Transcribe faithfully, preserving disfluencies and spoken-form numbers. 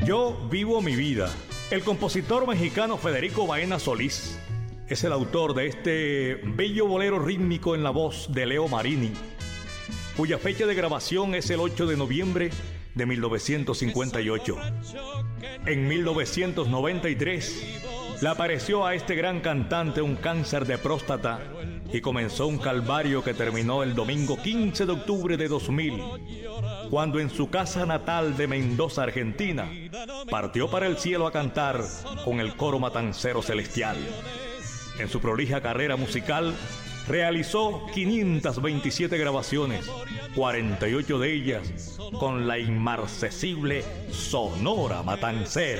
Yo vivo mi vida. El compositor mexicano Federico Baena Solís es el autor de este bello bolero rítmico en la voz de Leo Marini, cuya fecha de grabación es el ocho de noviembre de mil novecientos cincuenta y ocho. En mil novecientos noventa y tres le apareció a este gran cantante un cáncer de próstata y comenzó un calvario que terminó el domingo quince de octubre de dos mil, cuando en su casa natal de Mendoza, Argentina, partió para el cielo a cantar con el coro matancero celestial. En su prolija carrera musical realizó quinientas veintisiete grabaciones, cuarenta y ocho de ellas con la inmarcesible Sonora Matancera.